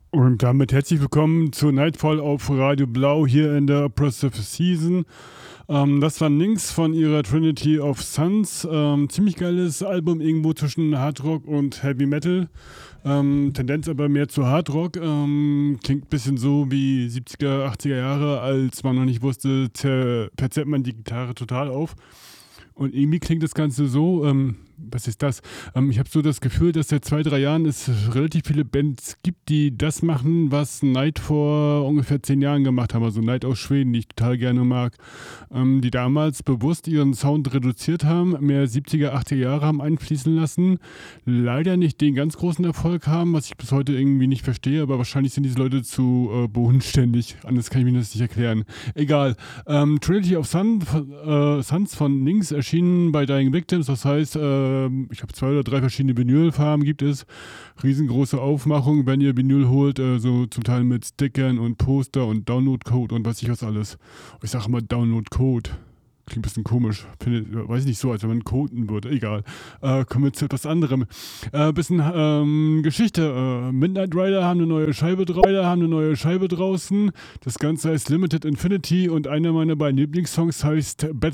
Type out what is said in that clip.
Und damit herzlich willkommen zu Nightfall auf Radio Blau hier in der Oppressive Season. Das war Nynx von ihrer Trinity of Suns. Ziemlich geiles Album, irgendwo zwischen Hardrock und Heavy Metal. Tendenz aber mehr zu Hardrock. Klingt ein bisschen so wie 70er, 80er Jahre, als man noch nicht wusste, verzerrt man die Gitarre total auf. Und irgendwie klingt das Ganze so, was ist das? Ich habe so das Gefühl, dass seit 2, 3 Jahren es relativ viele Bands gibt, die das machen, was Night vor ungefähr 10 Jahren gemacht haben. Also Night aus Schweden, die ich total gerne mag. Die damals bewusst ihren Sound reduziert haben, mehr 70er, 80er Jahre haben einfließen lassen. Leider nicht den ganz großen Erfolg haben, was ich bis heute irgendwie nicht verstehe, aber wahrscheinlich sind diese Leute zu bodenständig. Anders kann ich mir das nicht erklären. Egal. Trinity of Suns von Nynx erschienen bei Dying Victims, das heißt, ich habe 2 oder 3 verschiedene Vinylfarben gibt es, riesengroße Aufmachung, wenn ihr Vinyl holt, so zum Teil mit Stickern und Poster und Downloadcode und weiß ich was alles. Ich sage immer Downloadcode. Klingt ein bisschen komisch. Weiß ich nicht so, als wenn man coden würde. Egal. Kommen wir zu etwas anderem. Bisschen Geschichte. Midnight Rider haben eine neue Scheibe draußen. Das Ganze heißt Limited Infinity und einer meiner beiden Lieblingssongs heißt Better